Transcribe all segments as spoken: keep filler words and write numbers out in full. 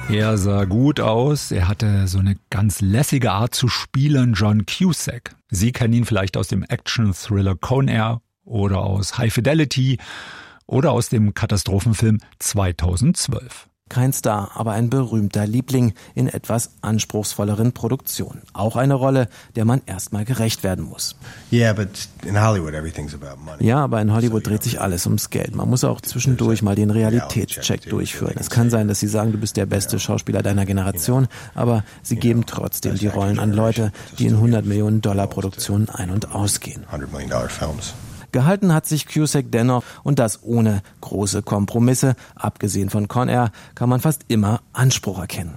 Er sah gut aus, er hatte so eine ganz lässige Art zu spielen, John Cusack. Sie kennen ihn vielleicht aus dem Action-Thriller Con Air oder aus High Fidelity oder aus dem Katastrophenfilm zweitausendzwölf. Kein Star, aber ein berühmter Liebling in etwas anspruchsvolleren Produktionen. Auch eine Rolle, der man erstmal gerecht werden muss. Ja, aber in Hollywood dreht sich alles ums Geld. Man muss auch zwischendurch mal den Realitätscheck durchführen. Es kann sein, dass sie sagen, du bist der beste Schauspieler deiner Generation, aber sie geben trotzdem die Rollen an Leute, die in hundert Millionen Dollar Produktionen ein- und ausgehen. Gehalten hat sich Cusack dennoch, und das ohne große Kompromisse. Abgesehen von Con Air kann man fast immer Anspruch erkennen.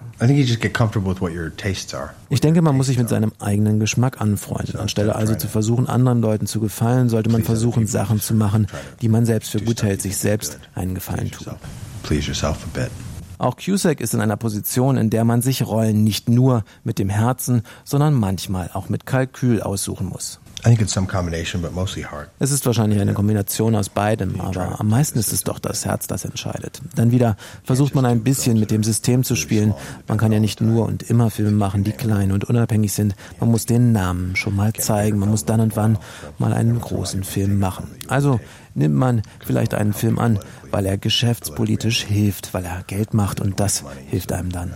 Ich denke, man muss sich mit seinem eigenen Geschmack anfreunden. Anstelle also zu versuchen, anderen Leuten zu gefallen, sollte man versuchen, Sachen zu machen, die man selbst für gut hält, sich selbst einen Gefallen tun. Auch Cusack ist in einer Position, in der man sich Rollen nicht nur mit dem Herzen, sondern manchmal auch mit Kalkül aussuchen muss. Es ist wahrscheinlich eine Kombination aus beidem, aber am meisten ist es doch das Herz, das entscheidet. Dann wieder versucht man ein bisschen mit dem System zu spielen. Man kann ja nicht nur und immer Filme machen, die klein und unabhängig sind. Man muss den Namen schon mal zeigen. Man muss dann und wann mal einen großen Film machen. Also nimmt man vielleicht einen Film an, weil er geschäftspolitisch hilft, weil er Geld macht, und das hilft einem dann.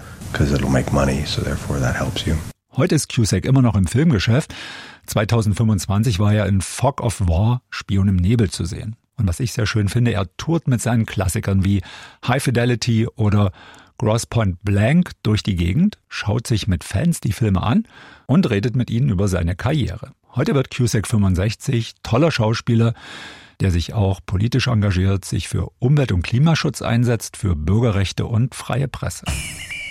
Heute ist Cusack immer noch im Filmgeschäft. zweitausendfünfundzwanzig war er in Fog of War, Spion im Nebel, zu sehen. Und was ich sehr schön finde, er tourt mit seinen Klassikern wie High Fidelity oder Grosse Pointe Blank durch die Gegend, schaut sich mit Fans die Filme an und redet mit ihnen über seine Karriere. Heute wird Cusack fünfundsechzig, toller Schauspieler, der sich auch politisch engagiert, sich für Umwelt- und Klimaschutz einsetzt, für Bürgerrechte und freie Presse.